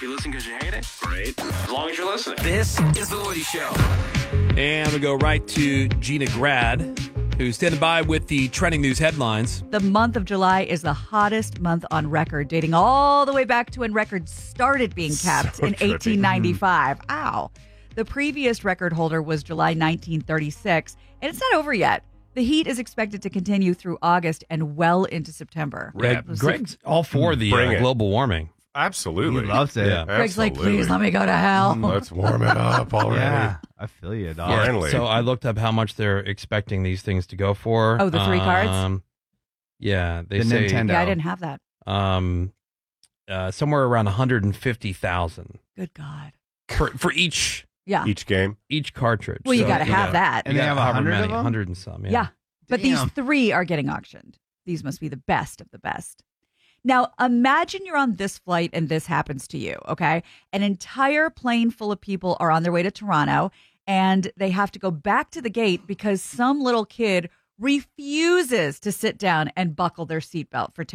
You listen because you hate it? Great. As long as you're listening. This is The Woody Show. And we go right to Gina Grad, who's standing by with the trending news headlines. The month of July is the hottest month on record, dating all the way back to when records started being kept in 1895. Ow. The previous record holder was July 1936, and it's not over yet. The heat is expected to continue through August and well into September. Greg's all for the global warming. Absolutely. He loves it. Yeah, Greg's like, please let me go to hell. Let's warm it up already. Yeah, I feel you, dog. Yeah, Finally. so I looked up how much they're expecting these things to go for. Oh, the 3 cards? Yeah, they The say Nintendo. Yeah, I didn't have that. Somewhere around 150,000 Good God. for each Yeah. Each game. cartridge. Well, you So, got to have that. And they have 100 of them? 100 and some. Yeah. But these Damn. 3 are getting auctioned. These must be the best of the best. Now, imagine you're on this flight and this happens to you, okay? An entire plane full of people are on their way to Toronto, and they have to go back to the gate because some little kid refuses to sit down and buckle their seatbelt for